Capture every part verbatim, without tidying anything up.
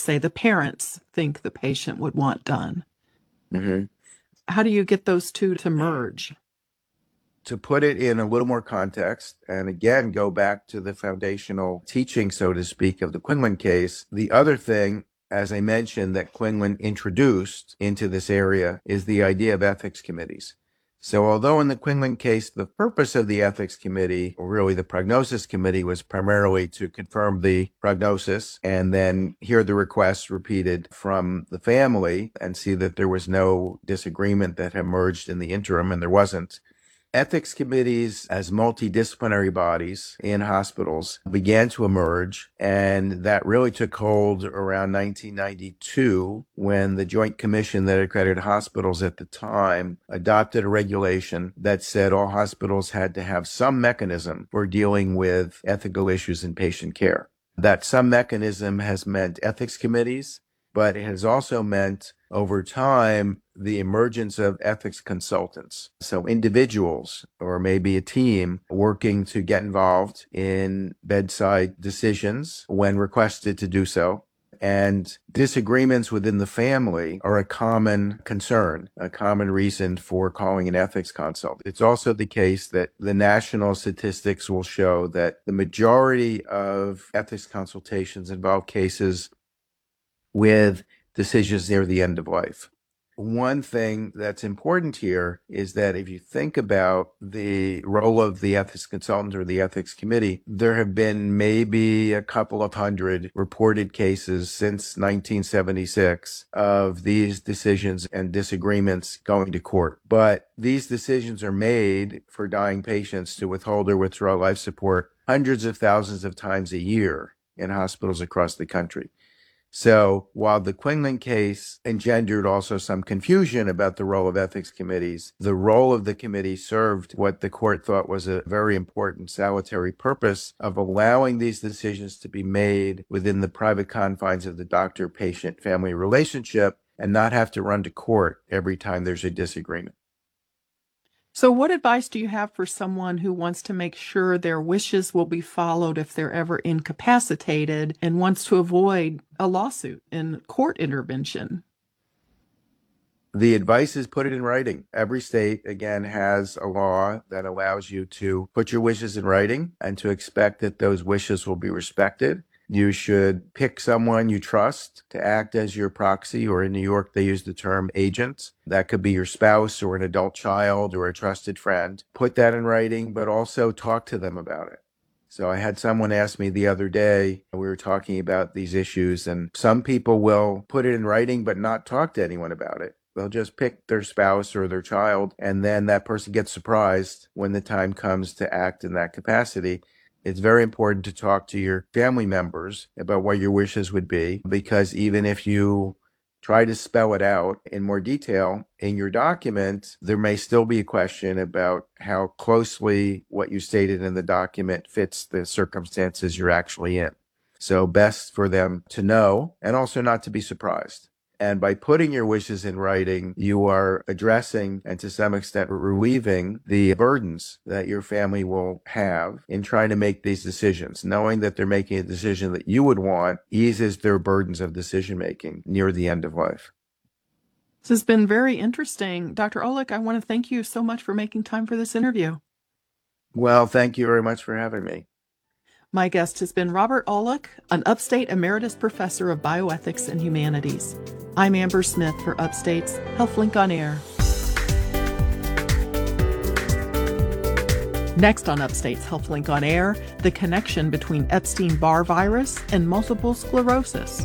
say, the parents think the patient would want done. Mm-hmm. How do you get those two to merge? To put it in a little more context, and again, go back to the foundational teaching, so to speak, of the Quinlan case, the other thing, as I mentioned, that Quinlan introduced into this area is the idea of ethics committees. So although in the Quinlan case, the purpose of the ethics committee, or really the prognosis committee, was primarily to confirm the prognosis and then hear the requests repeated from the family and see that there was no disagreement that emerged in the interim, and there wasn't. Ethics committees as multidisciplinary bodies in hospitals began to emerge, and that really took hold around nineteen ninety-two when the Joint Commission that accredited hospitals at the time adopted a regulation that said all hospitals had to have some mechanism for dealing with ethical issues in patient care. That some mechanism has meant ethics committees, but it has also meant over time the emergence of ethics consultants. So individuals or maybe a team working to get involved in bedside decisions when requested to do so. And disagreements within the family are a common concern, a common reason for calling an ethics consult. It's also the case that the national statistics will show that the majority of ethics consultations involve cases with decisions near the end of life. One thing that's important here is that if you think about the role of the ethics consultant or the ethics committee, there have been maybe a couple of hundred reported cases since nineteen seventy-six of these decisions and disagreements going to court. But these decisions are made for dying patients to withhold or withdraw life support hundreds of thousands of times a year in hospitals across the country. So while the Quinlan case engendered also some confusion about the role of ethics committees, the role of the committee served what the court thought was a very important salutary purpose of allowing these decisions to be made within the private confines of the doctor-patient family relationship and not have to run to court every time there's a disagreement. So what advice do you have for someone who wants to make sure their wishes will be followed if they're ever incapacitated and wants to avoid a lawsuit and court intervention? The advice is put it in writing. Every state, again, has a law that allows you to put your wishes in writing and to expect that those wishes will be respected. You should pick someone you trust to act as your proxy, or in New York, they use the term agent. That could be your spouse or an adult child or a trusted friend. Put that in writing, but also talk to them about it. So I had someone ask me the other day, we were talking about these issues, and some people will put it in writing but not talk to anyone about it. They'll just pick their spouse or their child, and then that person gets surprised when the time comes to act in that capacity. It's very important to talk to your family members about what your wishes would be, because even if you try to spell it out in more detail in your document, there may still be a question about how closely what you stated in the document fits the circumstances you're actually in. So best for them to know and also not to be surprised. And by putting your wishes in writing, you are addressing and to some extent relieving the burdens that your family will have in trying to make these decisions. Knowing that they're making a decision that you would want eases their burdens of decision making near the end of life. This has been very interesting. Doctor Olick, I want to thank you so much for making time for this interview. Well, thank you very much for having me. My guest has been Robert Olick, an Upstate Emeritus Professor of Bioethics and Humanities. I'm Amber Smith for Upstate's HealthLink on Air. Next on Upstate's HealthLink on Air, the connection between Epstein-Barr virus and multiple sclerosis.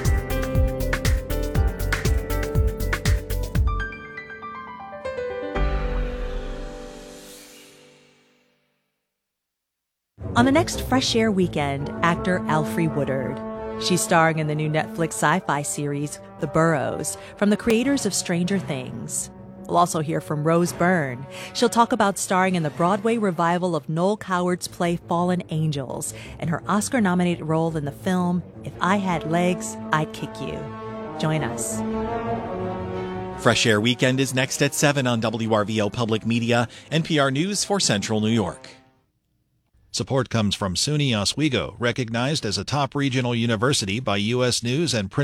On the next Fresh Air weekend, actor Alfre Woodard. She's starring in the new Netflix sci-fi series, The Burrows, from the creators of Stranger Things. We'll also hear from Rose Byrne. She'll talk about starring in the Broadway revival of Noel Coward's play Fallen Angels and her Oscar-nominated role in the film If I Had Legs, I'd Kick You. Join us. Fresh Air Weekend is next at seven on W R V O Public Media, N P R News for Central New York. Support comes from SUNY Oswego, recognized as a top regional university by U S News and Print.